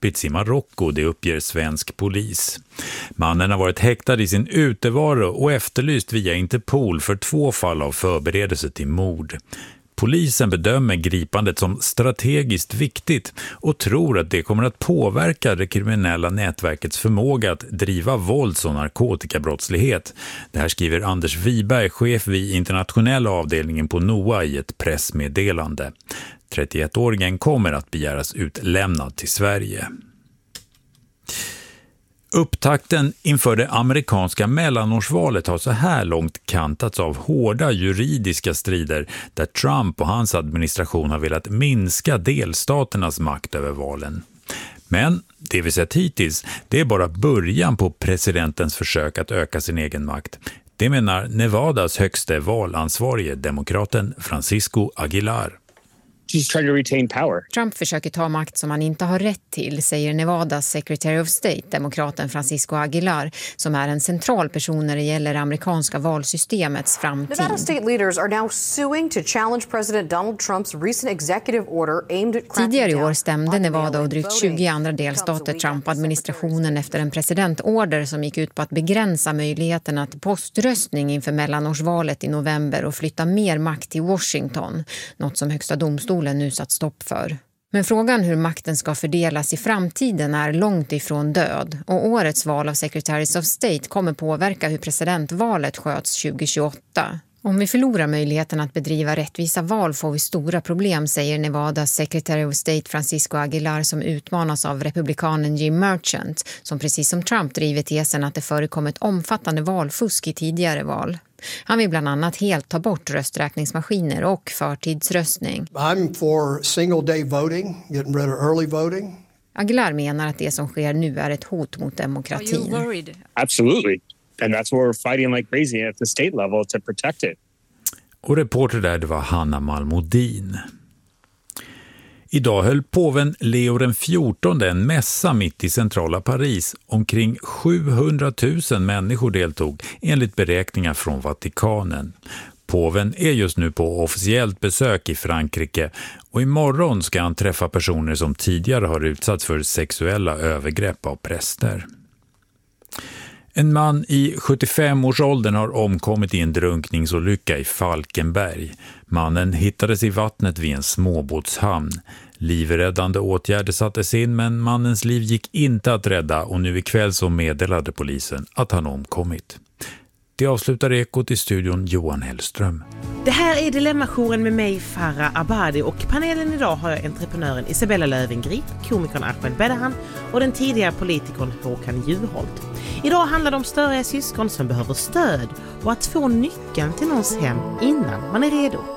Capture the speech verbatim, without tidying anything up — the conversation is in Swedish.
gripits i Marocko, det uppger svensk polis. Mannen har varit häktad i sin utevaro och efterlyst via Interpol för två fall av förberedelse till mord. Polisen bedömer gripandet som strategiskt viktigt och tror att det kommer att påverka det kriminella nätverkets förmåga att driva vålds- och narkotikabrottslighet. Det här skriver Anders Wiberg, chef vid internationella avdelningen på NOA, i ett pressmeddelande. trettioettåringen kommer att begäras utlämnad till Sverige. Upptakten inför det amerikanska mellanårsvalet har så här långt kantats av hårda juridiska strider där Trump och hans administration har velat minska delstaternas makt över valen. Men det vi sett hittills, det är bara början på presidentens försök att öka sin egen makt. Det menar Nevadas högste valansvarige, demokraten Francisco Aguilar. She's trying to retain power. Trump försöker ta makt som han inte har rätt till, säger Nevadas Secretary of State, demokraten Francisco Aguilar, som är en central person när det gäller amerikanska valsystemets framtid. Nevada state leaders are now suing to challenge President Donald Trumps recent executive order aimed at cracking Tidigare i år down stämde Nevada och drygt tjugo andra delstater Trump-administrationen efter en presidentorder som gick ut på att begränsa möjligheterna till poströstning inför mellanårsvalet i november och flytta mer makt till Washington, något som högsta domstolen nu satt stopp för. Men frågan hur makten ska fördelas i framtiden är långt ifrån död, och årets val av Secretaries of State kommer påverka hur presidentvalet sköts tjugohundratjugoåtta. Om vi förlorar möjligheten att bedriva rättvisa val får vi stora problem, säger Nevadas Secretary of State Francisco Aguilar, som utmanas av republikanen Jim Merchant, som precis som Trump driver tesen att det förekommit omfattande valfusk i tidigare val. Han vill bland annat helt ta bort rösträkningsmaskiner och förtidsröstning. I'm for single day voting, getting rid of early voting. Aguilar menar att det som sker nu är ett hot mot demokratin. Absolutely. And that's why we're fighting like crazy at the state level to protect it. Och reporter där, det var Hanna Malmodin. Idag höll påven Leo den fjortonde en mässa mitt i centrala Paris. Omkring sjuhundratusen människor deltog enligt beräkningar från Vatikanen. Påven är just nu på officiellt besök i Frankrike och imorgon ska han träffa personer som tidigare har utsatts för sexuella övergrepp av präster. En man i sjuttiofem-årsåldern har omkommit i en drunkningsolycka i Falkenberg. Mannen hittades i vattnet vid en småbåtshamn. Livräddande åtgärder sattes in, men mannens liv gick inte att rädda och nu ikväll så meddelade polisen att han omkommit. Det avslutar Ekot, i studion Johan Hellström. Det här är Dilemmajouren med mig, Farah Abadi, och panelen idag har jag entreprenören Isabella Löwengrip, komikern Ahmed Bedahan och den tidigare politikern Håkan Juholt. Idag handlar det om större syskon som behöver stöd och att få nyckeln till någons hem innan man är redo.